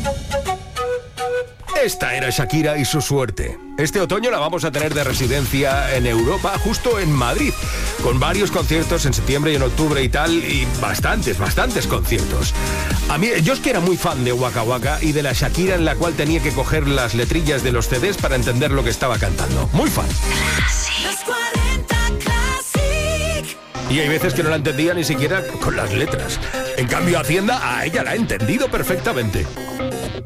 Esta era Shakira y su suerte. Este otoño la vamos a tener de residencia en Europa, justo en Madrid, con varios conciertos en septiembre y en octubre y tal, y bastantes conciertos. A mí, yo es que era muy fan de Waka Waka y de la Shakira en la cual tenía que coger las letrillas de los CDs para entender lo que estaba cantando. Muy fan. Y hay veces que no la entendía ni siquiera con las letras. En cambio, Hacienda a ella la ha entendido perfectamente.